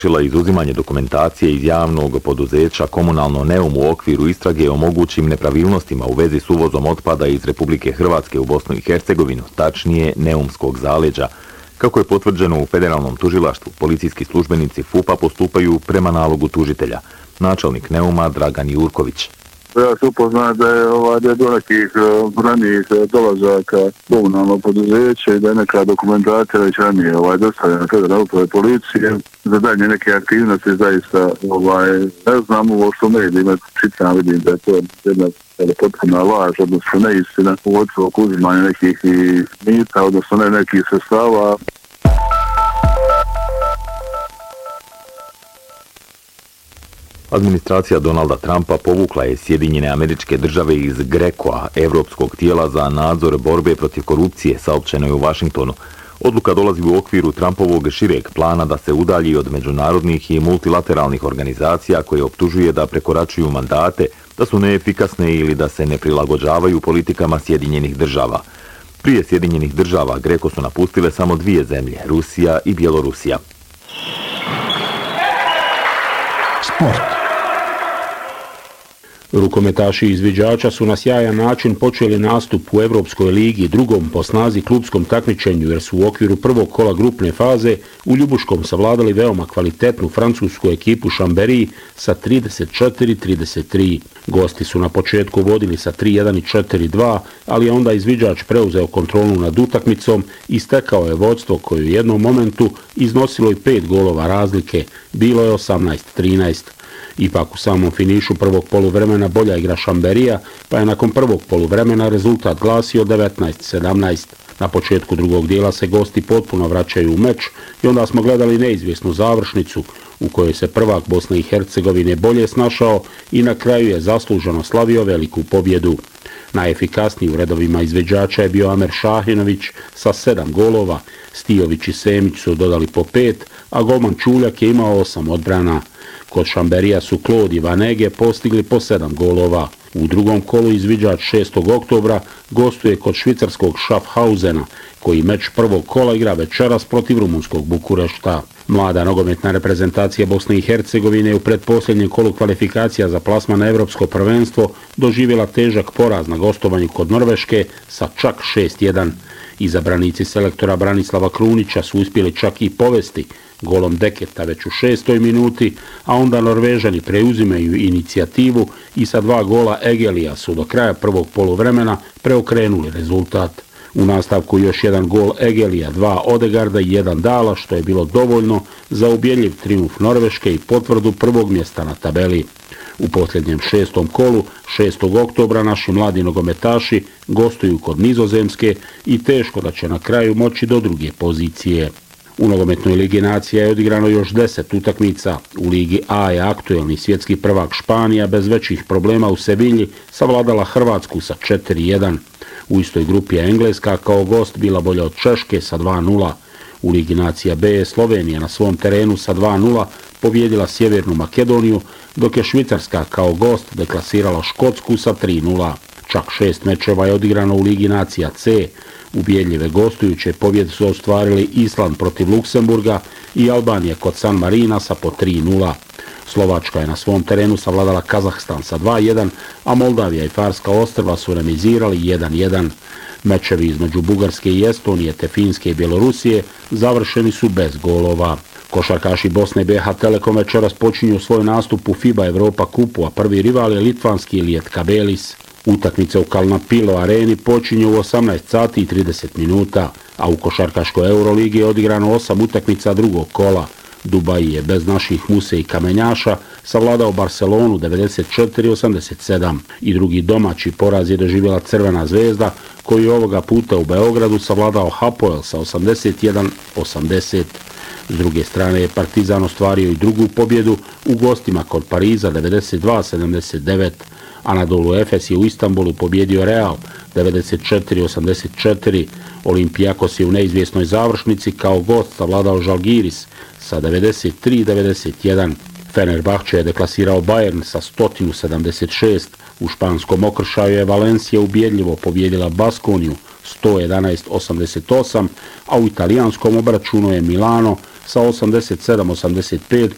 izuzimanje dokumentacije iz javnog poduzeća Komunalno Neum u okviru istrage o mogućim nepravilnostima u vezi s uvozom otpada iz Republike Hrvatske u Bosnu i Hercegovinu, tačnije Neumskog zaleđa. Kako je potvrđeno u federalnom tužilaštvu, policijski službenici FUP-a postupaju prema nalogu tužitelja. Načelnik Neuma Dragan Jurković. Ja se upoznam da je do nekih ranijih dolazaka komunalnog poduzeća i da je neka dokumentacija već ranije dostavljena federalne uprave policije. Za dalje neke aktivnosti zaista ne znam, ovo što medijima čitam, vidim da je to jedna potpuna laž, odnosno neistina u odnosu uzimanja nekih mita, odnosno nekih sredstava. Administracija Donalda Trumpa povukla je Sjedinjene Američke Države iz GRECO-a, Evropskog tijela za nadzor borbe protiv korupcije, saopćeno je u Vašingtonu. Odluka dolazi u okviru Trumpovog šireg plana da se udalji od međunarodnih i multilateralnih organizacija koje optužuje da prekoračuju mandate, da su neefikasne ili da se ne prilagođavaju politikama Sjedinjenih Država. Prije Sjedinjenih Država GRECO su napustile samo dvije zemlje, Rusija i Bjelorusija. Sport. Rukometaši izviđača su na sjajan način počeli nastup u Evropskoj ligi, drugom po snazi klupskom takmičenju, jer su u okviru prvog kola grupne faze u Ljubuškom savladali veoma kvalitetnu francusku ekipu Chambéry sa 34-33. Gosti su na početku vodili sa 3-1 i 4-2, ali je onda izviđač preuzeo kontrolu nad utakmicom i stekao je vodstvo koje u jednom momentu iznosilo i 5 golova razlike, bilo je 18-13. Ipak u samom finišu prvog poluvremena bolja igra Chambéryja, pa je nakon prvog poluvremena rezultat glasio 19-17. Na početku drugog dijela se gosti potpuno vraćaju u meč i onda smo gledali neizvjesnu završnicu u kojoj se prvak Bosne i Hercegovine bolje snašao i na kraju je zasluženo slavio veliku pobjedu. Najefikasniji u redovima izviđača je bio Amer Šahinović sa 7 golova, Stijović i Semić su dodali po 5, a golman Čuljak je imao 8 odbrana. Kod Chambéryja su Claude i Vanege postigli po 7 golova. U drugom kolu izviđač 6. oktobra gostuje kod švicarskog Schaffhausena, koji meč prvog kola igra večeras protiv rumunskog Bukurešta. Mlada nogometna reprezentacija Bosne i Hercegovine u predposljednjem kolu kvalifikacija za plasman na Evropsko prvenstvo doživjela težak poraz na gostovanju kod Norveške sa čak 6-1. Izabranici selektora Branislava Krunića su uspjeli čak i povesti golom Deketa već u 6. minuti, a onda Norvežani preuzimaju inicijativu i sa 2 gola Egelija su do kraja prvog poluvremena preokrenuli rezultat. U nastavku još jedan gol Egelija, 2 Odegarda i 1 Dala, što je bilo dovoljno za ubjedljiv trijumf Norveške i potvrdu prvog mjesta na tabeli. U posljednjem 6. kolu, 6. oktobra, naši mladi nogometaši gostuju kod Nizozemske i teško da će na kraju moći do druge pozicije. U nogometnoj ligi nacija je odigrano još 10 utakmica. U ligi A je aktuelni svjetski prvak Španija bez većih problema u Sevilji savladala Hrvatsku sa 4-1. U istoj grupi je Engleska kao gost bila bolja od Češke sa 2-0. U ligi nacija B je Slovenija na svom terenu sa 2-0 pobjedila Sjevernu Makedoniju, dok je Švicarska kao gost deklasirala Škotsku sa 3-0. Čak 6 mečeva je odigrano u ligi nacija C. Ubjedljive gostujuće pobjede su ostvarili Island protiv Luksemburga i Albanija kod San Marina sa po 3-0. Slovačka je na svom terenu savladala Kazahstan sa 2-1, a Moldavija i Farska ostrva su remizirali 1-1. Mečevi između Bugarske i Estonije te Finske i Bjelorusije završeni su bez golova. Košarkaši Bosne i BiH Telekom večeras počinju svoj nastup u FIBA Europa kupu, a prvi rival je litvanski Lietkabelis. Utakmice u Kalnapilo areni počinju u 18 sati i 30 minuta, a u košarkaškoj Euroligi je odigrano 8 utakmica drugog kola. Dubai je bez naših Muse i Kamenjaša savladao Barcelonu 94-87 i drugi domaći poraz je doživjela Crvena zvezda, koji je ovoga puta u Beogradu savladao Hapoel sa 81-80. S druge strane je Partizan ostvario i drugu pobjedu u gostima kod Pariza 92-79. Anadolu Efes je u Istanbulu pobjedio Real 94-84. Olimpijakos je u neizvjesnoj završnici kao gost savladao Žalgiris sa 93-91. Fenerbahče je deklasirao Bayern sa 176. U španskom okršaju je Valencija ubjedljivo pobjedila Baskoniju 111-88, a u italijanskom obračunu je Milano sa 87-85